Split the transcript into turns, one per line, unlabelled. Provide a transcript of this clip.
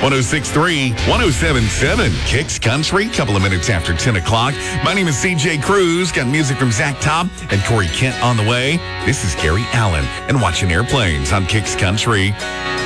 106.3, 107.7, Kicks Country, couple of minutes after 10 o'clock. My name is CJ Cruz. Got music from Zach Top and Corey Kent on the way. This is Gary Allen and watching airplanes on Kicks Country.